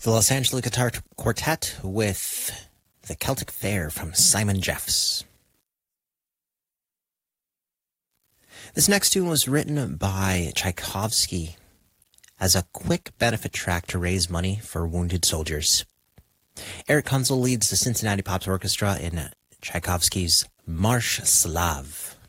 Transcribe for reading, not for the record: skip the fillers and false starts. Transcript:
The Los Angeles Guitar Quartet with The Celtic Fair from Simon Jeffs. This next tune was written by Tchaikovsky as a quick benefit track to raise money for wounded soldiers. Eric Kunzel leads the Cincinnati Pops Orchestra in Tchaikovsky's Marsh Slav.